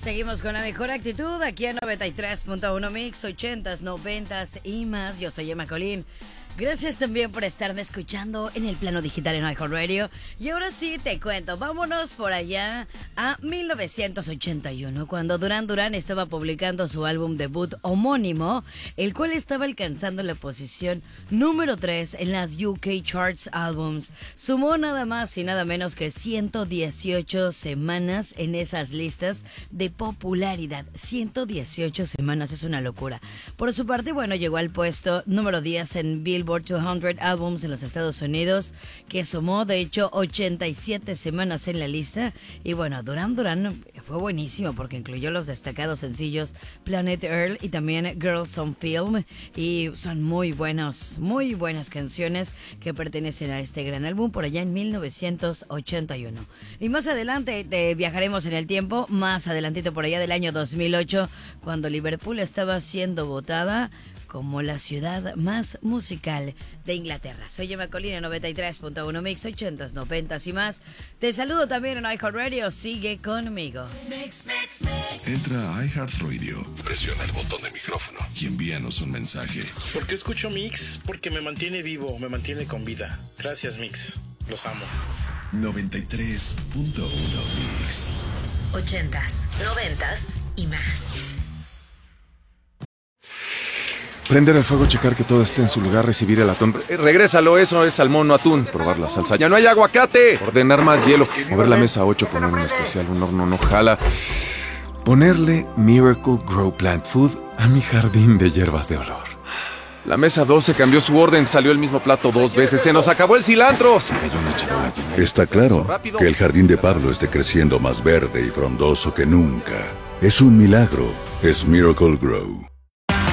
Seguimos con la mejor actitud aquí en 93.1 Mix, 80s, 90s y más. Yo soy Emma Colín. Gracias también por estarme escuchando en el plano digital en iHeartRadio. Y ahora sí te cuento, vámonos por allá a 1981, cuando Duran Duran estaba publicando su álbum debut homónimo, el cual estaba alcanzando la posición número 3 en las UK Charts Albums. Sumó nada más y nada menos que 118 semanas en esas listas de popularidad. 118 semanas, es una locura. Por su parte, bueno, llegó al puesto número 10 en Billboard 200 Albums en los Estados Unidos, que sumó de hecho 87 semanas en la lista. Y bueno, Duran Duran fue buenísimo porque incluyó los destacados sencillos Planet Earth y también Girls on Film, y son muy buenas canciones que pertenecen a este gran álbum por allá en 1981. Y más adelante viajaremos en el tiempo, más adelantito por allá del año 2008, cuando Liverpool estaba siendo votada como la ciudad más musical de Inglaterra. Soy Emma Colina, 93.1 Mix, 80s, 90s y más. Te saludo también en iHeartRadio. Sigue conmigo. Entra a iHeartRadio, presiona el botón de micrófono y envíanos un mensaje. ¿Por qué escucho Mix? Porque me mantiene vivo, me mantiene con vida. Gracias, Mix. Los amo. 93.1 Mix. 80s, 90s y más. Prender el fuego, checar que todo esté en su lugar, recibir el atún. Regrésalo, eso es salmón, no atún. Probar la salsa. ¡Ya no hay aguacate! Ordenar más hielo. Mover la mesa 8, poner un especial, un horno no jala. Ponerle Miracle Grow Plant Food a mi jardín de hierbas de olor. La mesa 12 cambió su orden, salió el mismo plato 2 veces. ¡Se nos acabó el cilantro! Se cayó una charola llena. Está claro que el jardín de Pablo esté creciendo más verde y frondoso que nunca. Es un milagro. Es Miracle Grow.